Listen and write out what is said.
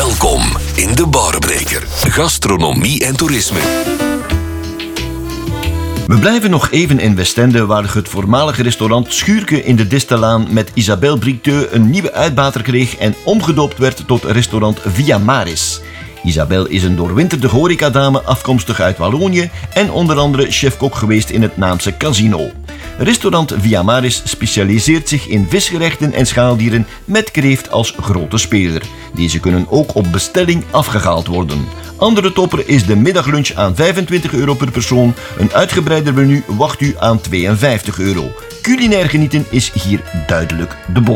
Welkom in de Barbreker. Gastronomie en toerisme. We blijven nog even in Westende, waar het voormalige restaurant Schuurke in de Distelaan met Isabelle Bricteux een nieuwe uitbater kreeg en omgedoopt werd tot restaurant Via Maris. Isabelle is een doorwinterde horecadame afkomstig uit Wallonië en onder andere chef-kok geweest in het Naamse Casino. Restaurant Via Maris specialiseert zich in visgerechten en schaaldieren met kreeft als grote speler. Deze kunnen ook op bestelling afgehaald worden. Andere topper is de middaglunch aan €25 per persoon. Een uitgebreider menu wacht u aan €52. Culinair genieten is hier duidelijk de bom.